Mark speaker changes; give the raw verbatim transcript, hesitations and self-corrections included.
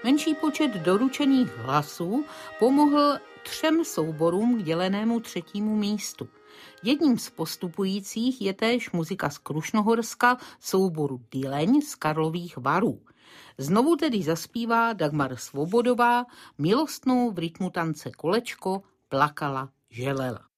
Speaker 1: Menší počet doručených hlasů pomohl třem souborům k dělenému třetímu místu. Jedním z postupujících je též muzika z Krušnohorska souboru Dyleň z Karlových Varů. Znovu tedy zaspívá Dagmar Svobodová milostnou v rytmu tance Kolečko plakala želela.